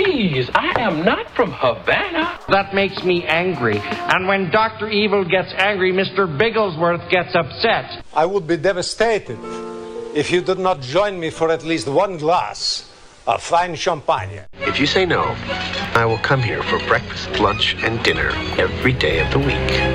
please, I am not from Havana. That makes me angry. And when Dr. Evil gets angry, Mr. Bigglesworth gets upset. I would be devastated if you did not join me for at least one glass of fine champagne. If you say no, I will come here for breakfast, lunch, and dinner every day of the week.